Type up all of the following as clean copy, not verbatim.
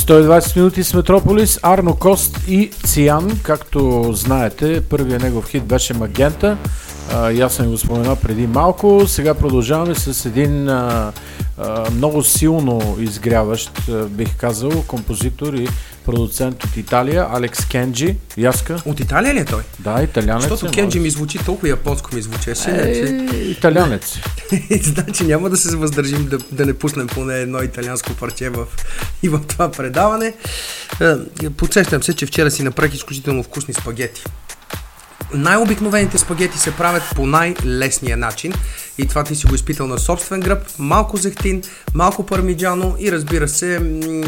120 минути с Метрополис, Арно Кост и Циан. Както знаете, първият негов хит беше Магента. И аз съм го спомена преди малко. Сега продължаваме с един много силно изгряващ, бих казал, композитор и продуцент от Италия, Алекс Кенджи. Яска. От Италия ли е той? Да, италянец. Защото Кенджи ми звучи толкова японско ми звучеше. Италянец. Значи няма да се въздържим да не пуснем поне едно италианско парче и в това предаване. Подсещам се, че вчера си направих изключително вкусни спагети. Най-обикновените спагети се правят по най-лесния начин и това ти си го изпитал на собствен гръб. Малко зехтин, малко пармиджано и разбира се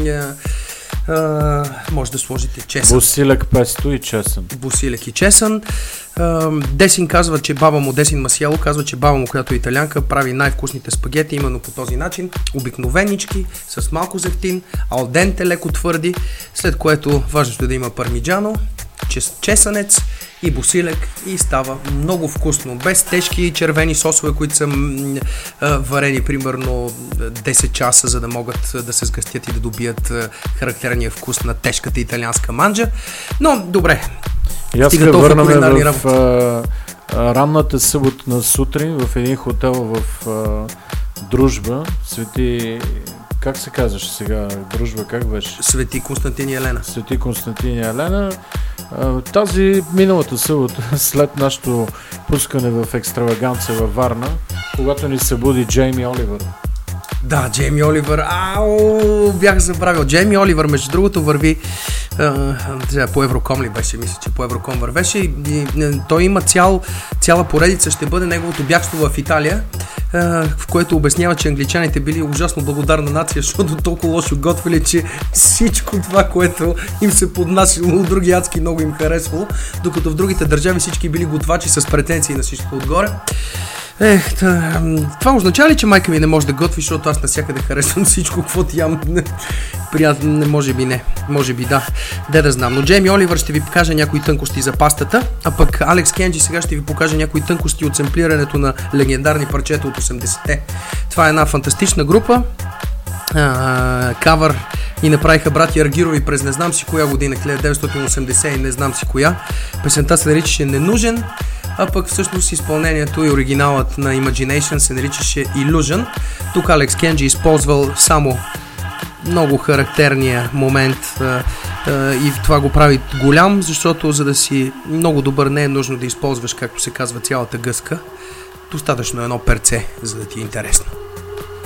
може да сложите чесън. Бусилек, песто и чесън. Бусилек и чесън. Десин казва, че баба му, Десин Масиело казва, че баба му, която е италянка, прави най-вкусните спагети именно по този начин. Обикновенички, с малко зехтин, алденте, леко твърди, след което важното е да има пармиджано, чесънец и бусилек и става много вкусно, без тежки червени сосове, които са варени примерно 10 часа, за да могат да се сгъстят и да добият характерния вкус на тежката италианска манджа. Но добре, и аз се върнаме в ранната събота на сутрин в един хотел в Дружба, Свети... Как се казваше сега? Дружба, как беше? Свети Константин и Елена. Свети Константин и Елена. Тази миналата събота, след нашето пускане в екстраваганция във Варна, когато ни събуди Джейми Оливър. Да, Джейми Оливър. Бях забравил. Джейми Оливър, между другото, върви по Евроком ли беше? Мисля, че по Евроком вървеше и той има цяла поредица. Ще бъде неговото бягство в Италия, в което обяснява, че англичаните били ужасно благодарна нация, защото толкова лошо готвили, че всичко това, което им се поднасило от други адски много им харесвало, докато в другите държави всички били готвачи с претенции на всичко отгоре. Това означава ли, че майка ми не може да готви, защото аз навсякъде харесвам всичко, каквото ям? Приятно, може би не, може би да. Де да знам. Но Джейми Оливър ще ви покаже някои тънкости за пастата, а пък Алекс Кенджи сега ще ви покаже някои тънкости от семплирането на легендарни парчета от 80-те. Това е една фантастична група. Кавър и направиха брати Аргирови през не знам си коя година, 1980 и не знам си коя. Песента се наричаше Ненужен, а пък всъщност изпълнението и оригиналът на Imagination се наричаше Illusion. Тук Алекс Кенджи използвал само много характерния момент и това го прави голям, защото за да си много добър не е нужно да използваш, както се казва, цялата гъска. Достатъчно едно перце, за да ти е интересно.